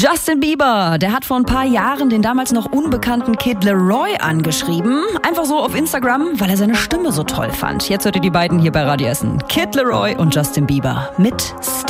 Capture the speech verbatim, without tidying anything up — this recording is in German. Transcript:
Justin Bieber, der hat vor ein paar Jahren den damals noch unbekannten Kid Laroi angeschrieben. Einfach so auf Instagram, weil er seine Stimme so toll fand. Jetzt hört ihr die beiden hier bei Radio Essen. Kid Laroi und Justin Bieber mit Stay.